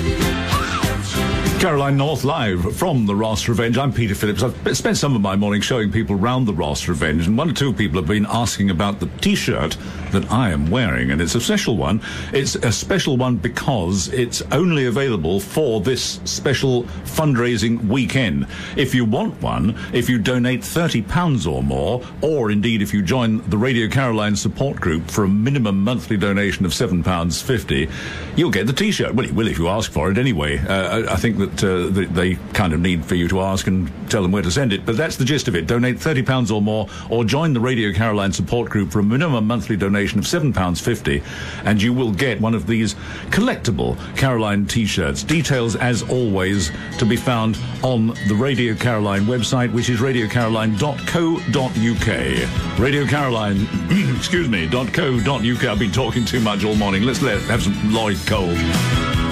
Caroline North live from the Ross Revenge. I'm Peter Phillips. I've spent some of my morning showing people round the Ross Revenge, and one or two people have been asking about the T-shirt that I am wearing, and it's a special one. It's a special one because it's only available for this special fundraising weekend. If you want one, if you donate £30 or more, or indeed if you join the Radio Caroline support group for a minimum monthly donation of £7.50, you'll get the T-shirt. Well, you will if you ask for it anyway. I think that they kind of need for you to ask and tell them where to send it, but that's the gist of it. Donate £30 or more, or join the Radio Caroline support group for a minimum monthly donation of £7.50, and you will get one of these collectible Caroline T-shirts. Details, as always, to be found on the Radio Caroline website, which is radiocaroline.co.uk. Radio Caroline, excuse me, .co.uk. I've been talking too much all morning. Let's have some Lloyd Cole.